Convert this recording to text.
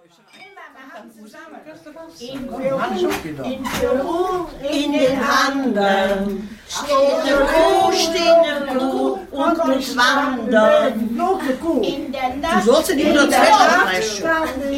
In Peru, in den Anden, steht der Kuh und muss wandern. In der Nacht, Du sollst in die Nacht